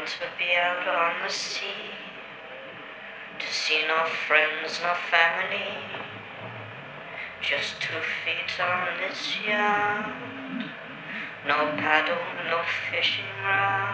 want to be out on the sea, to see no friends, no family, just 2 feet on this yacht, no paddle, no fishing rod.